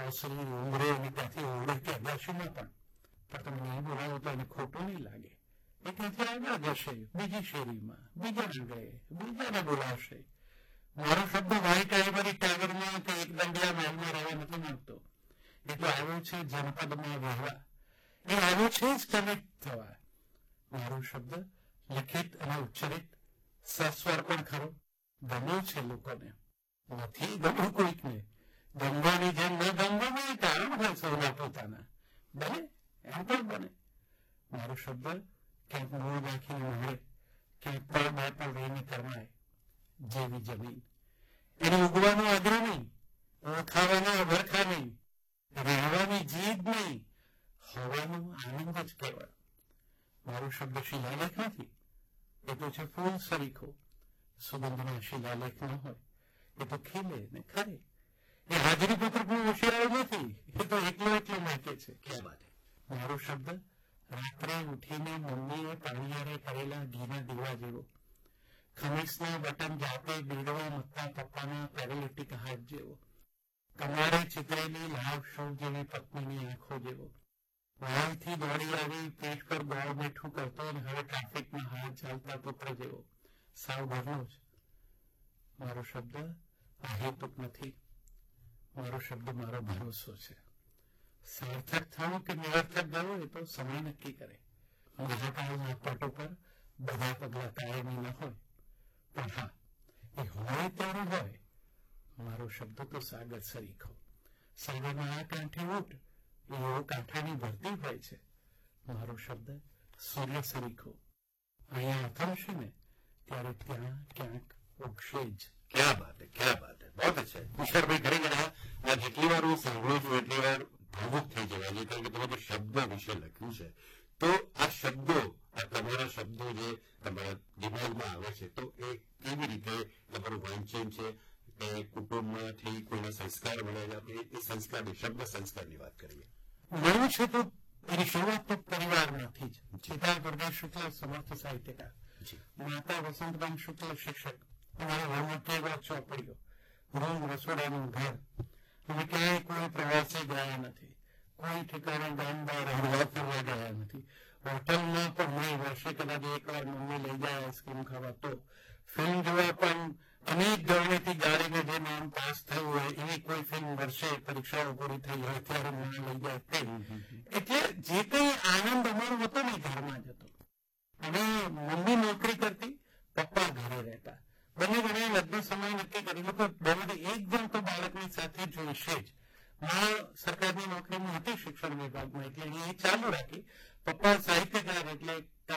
ઓસરી ઉમરે અને ત્યાંથી ઓળે કે અગાશીમાં પણ તમે નહીં બોલાવો તો એને ખોટું નહીં લાગે. એ ત્યાંથી આગળ જશે, બીજી શેરીમાં, બીજા આંગળે, બીજાને બોલાવશે. મારો શબ્દ વ્હાઇટ આઇવરી ટાવરમાં કે એક દંડિયા મહેલમાં રહેવા નથી માંગતો. એ તો આવ્યો છે જનપદમાં વહેવા. એ આવ્યો છે જ કનેક્ટ થવા. મારો શબ્દ લિખિત અને ઉચ્ચરિત સસ્વર પણ ખરો. ગમ્યો છે લોકોને, નથી ગમ્યું કોઈકને. ગમવાની જેમ ન ગમવાનું કારણ હોય સૌના પોતાના. બને એમ પણ બને. મારો શબ્દ ક્યાંક મૂળ નાખીને મળે, ક્યાંક પણ બે પણ રહીને કરવાય. જેવી જમીન એને ઉગવાનો આગ્રહ નહીં, ઓળખાવાના અભરખા નહીં, રહેવાની જીદ નહીં, હવાનો આનંદ જ કહેવાય. મારો શબ્દ શિલાલેખ નથી, એ તો છે ફૂલ સરીખો. સુગંધના શિલાલેખ ન હોય, એ તો ખીલે ને ખરે. એ હાજરી પત્રક નો હોશિયાર નથી, એ તો એકલો નાખે છે. ક્યાં વાત. મારો શબ્દ રાત્રે ઉઠીને મમ્મીએ પાણીયારે કરેલા ઘીના દીવા જેવો. ખમીસના બટન જાતે બીડવા મતતા પપ્પાના પેરાલિટિક હાથ જેવો. કમારે ચિતરેલી લાવ શો જેવી પત્નીની આંખો જેવો. વાળથી દોડી આવી પેટ પર ગોળ મીઠું કરતો અને હવે ટ્રાફિકમાં હાથ ચાલતા પુત્ર જેવો. સાવ ઘરનો જ. મારો શબ્દ અહેતુક નથી. મારો શબ્દ મારો ભરોસો છે. સાર્થક થવું કે નિરર્થક ગયું એ તો સમય નક્કી કરે. મહાકાળના પટો પર બધા પગલા કાયમી ન હોય, પણ હા, એ હોય ત્યારે હોય. મારો શબ્દ તો સાગર સરીખો. સાગરના આ કાંઠે ઊંટ, એવો કાંઠાની ભરતી હોય છે. મારો શબ્દ સૂર્ય સરીખો. અહીંયા અથમશે ને ત્યારે ત્યાં ક્યાંક ઉગશે જ. ક્યાં બાત હે, ક્યાં બાત હે. બહુ અચ્છા. તુષારભાઈ ખરેખર આ જેટલી વાર હું સાંભળું છું એટલી વાર ભાવુક થઈ જવાય છે, કારણ કે તમે જે શબ્દ વિશે લખ્યું છે, તો આ શબ્દો, આ તમારા શબ્દો જે તમારા દિમાગમાં આવે છે, તો એ કેવી રીતે તમારું વાંચન છે, કે કુટુંબમાંથી કોઈના સંસ્કાર મળેલા, એ સંસ્કારની, શબ્દ સંસ્કારની વાત કરીએ. મળ્યું છે તો એની શરૂઆત તો પરિવારમાંથી જ. પિતા દુર્ગા શુક્લ સમર્થ સાહિત્યકાર, માતા વસંતબાઈ શુક્લ શિક્ષક, અમારા ઘરમાં ચોપડીઓ, રૂમ રસોડાનું ઘર. અમે ક્યાંય કોઈ પ્રવાસે ગયા નથી, કોઈ ઠેકાણે ગામ બહાર હરવા ફરવા ગયા નથી. હોટલમાં પણ નહીં, વર્ષે કદાચ એકવાર મમ્મી લઈ જાય આઈસ્ક્રીમ ખાવા તો. ફિલ્મ જોવા પણ અનેક ગરમીથી ગાળીને જે નામ પાસ થયું હોય એવી કોઈ ફિલ્મ વર્ષે પરીક્ષાઓ પૂરી થઈ હોય ત્યારે મને લઈ જાય તે. એટલે જે કઈ આનંદ અમારો હતો ને ઘરમાં જ હતો. અને મમ્મી નોકરી કરતી, પપ્પા ઘરે રહેતા. બંને જણાએ લગ્ન સમય નક્કી કરી લોકો બંને એક જણ તો બાળકની સાથે જોઈશે જ. માં સરકારની નોકરીમાં હતી શિક્ષણ વિભાગમાં, એટલે એ ચાલુ રાખી. પપ્પા સાહિત્યકાર એટલે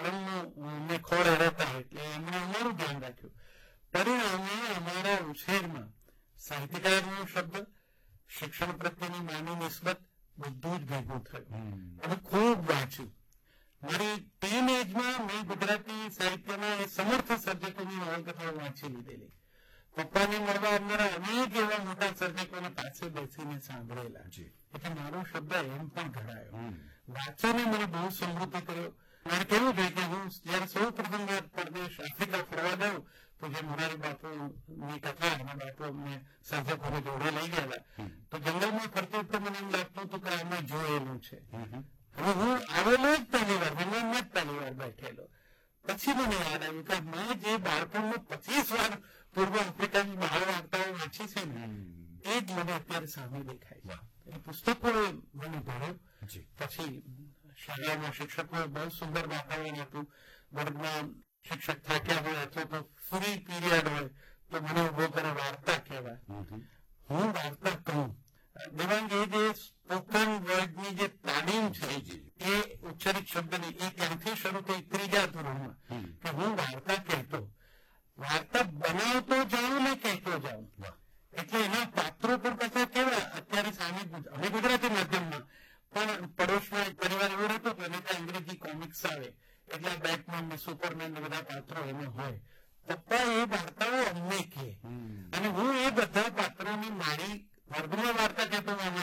કલમનો ખોળ રહેતા, એટલે એમણે અમારું ધ્યાન રાખ્યું. પરિણામે અમારા ઉછેરમાં સાહિત્યકારનો શબ્દ, શિક્ષણ પ્રત્યેની માની નિસ્બત બધું જ ભેગું થયું. અને ખૂબ વાંચ્યું. મારી ટીન એજમાં મેં ગુજરાતી સાહિત્યના એ સમર્થ સર્જકોની નવલકથાઓ વાંચી લીધેલી. પપ્પાને મળવા આવનારા અનેક એવા મોટા સર્જકોને પાસે બેસીને સાંભળેલા છે. એટલે મારો શબ્દ એમ પણ ઘડાયો. વાંચને મને બહુ સમૃદ્ધ કર્યો. મારે કેવું છે કે હું જયારે સૌ પ્રથમ પરદેશ આફ્રિકા ફરવા ગયો તો જે મોરારી બાપુની કથા અને બાપુ અમને સર્જકોને જોડે લઈ ગયેલા, તો જંગલમાં ફરતી વખતે મને એમ લાગતું હતું કે અમે જોયેલું છે. હવે હું આવેલો જ પહેલી વાર, જંગલમાં જ પહેલી વાર બેઠેલો. પછી મને યાદ આવ્યું કે મેં જે બાળપણમાં 25 વાર પૂર્વ આફ્રિકાની બહાર વાર્તાઓ વાંચી છે ને, એ જ મને અત્યારે સામે દેખાય છે. એ પુસ્તકો મને ભણ્યું. પછી શાળામાં શિક્ષકો બહુ સુંદર વાતાવરણ હતું. વર્ગમાં શિક્ષક થાક્યા હોય અથવા તો ફ્રી પીરિયડ હોય તો મને ઉભો કરે વાર્તા કહેવાય. હું વાર્તા કહું. દેવાંગ, એ જે સ્પોકન વર્ડની જે તાલીમ છે એ ઉચ્ચરિત શબ્દની, એ ત્યાંથી શરૂ થઈ ત્રીજા ધોરણમાં કે હું વાર્તા કહેતો. વાર્તા બનાવતો જાઉં ને કહેતો જાઉં. એટલે એના પાત્રો પણ પાછા કેવા, અત્યારે સામે અમે ગુજરાતી માધ્યમમાં પણ પડોશમાં એક પરિવાર એવો રહેતો હતો અને ત્યાં અંગ્રેજી કોમિક્સ આવે એટલે બેટમેન ને સુપરમેન ને બધા પાત્રો એમાં હોય. પપ્પા એ વાર્તાઓ અમને કહે અને હું એ બધા પાત્રોની મારી વર્ગમાં વાર્તા કહેતો